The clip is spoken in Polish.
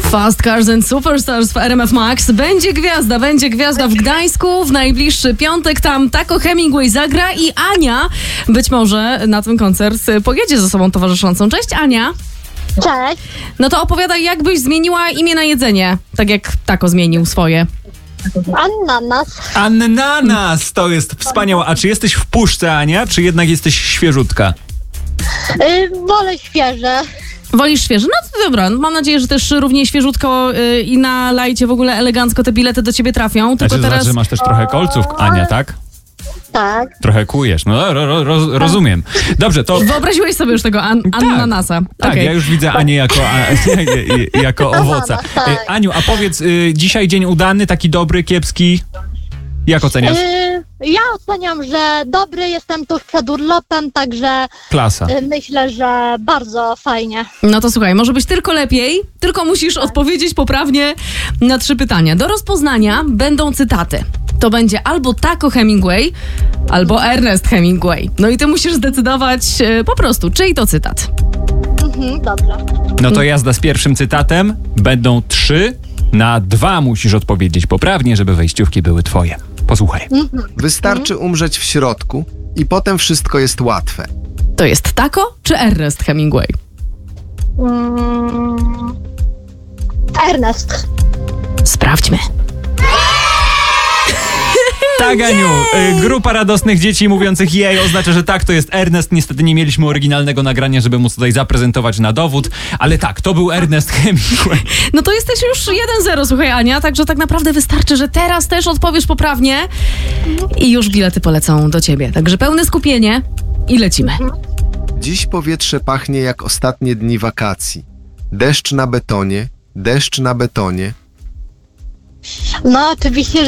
Fast Cars and Superstars w RMF Max. Będzie gwiazda w Gdańsku w najbliższy piątek. Tam Taco Hemingway zagra i Ania być może na ten koncert pojedzie ze sobą towarzyszącą. Cześć, Ania. Cześć. No to opowiadaj, jak byś zmieniła imię na jedzenie, tak jak Taco zmienił swoje. Ananas to jest wspaniałe. A czy jesteś w puszce, Ania, czy jednak jesteś świeżutka? Wolę świeże. Wolisz świeże? No to dobra, mam nadzieję, że też równie świeżutko i na lajcie w ogóle elegancko te bilety do ciebie trafią. Tylko Znaczy, teraz... że masz też trochę kolców, Ania, tak? Tak. Trochę kujesz. No, rozumiem. Dobrze, to... Wyobraziłeś sobie już tego ananasa. Tak, Okay. ja już widzę Anię jako owoce. Tak. Aniu, a powiedz, dzisiaj dzień udany, taki dobry, kiepski? Jak oceniasz? Ja oceniam, że dobry, jestem tuż przed urlopem, także Klasa. myślę, że bardzo fajnie. No to słuchaj, może być tylko lepiej, tylko musisz odpowiedzieć poprawnie na 3 pytania. Do rozpoznania będą cytaty. To będzie albo Taco Hemingway, albo Ernest Hemingway. No i ty musisz zdecydować po prostu, czyj to cytat. Dobrze. No to jazda z pierwszym cytatem. Będą 3. Na 2 musisz odpowiedzieć poprawnie, żeby wejściówki były twoje. Posłuchaj. Wystarczy umrzeć w środku i potem wszystko jest łatwe. To jest Taco czy Ernest Hemingway? Ernest. Sprawdźmy. Tak, Aniu, grupa radosnych dzieci mówiących jej oznacza, że tak, to jest Ernest. Niestety nie mieliśmy oryginalnego nagrania, żeby móc tutaj zaprezentować na dowód, ale tak, to był Ernest Hemingway. No to jesteś już 1-0, słuchaj, Ania, także tak naprawdę wystarczy, że teraz też odpowiesz poprawnie i już bilety polecą do ciebie. Także pełne skupienie i lecimy. Dziś powietrze pachnie jak ostatnie dni wakacji. Deszcz na betonie, deszcz na betonie. No oczywiście,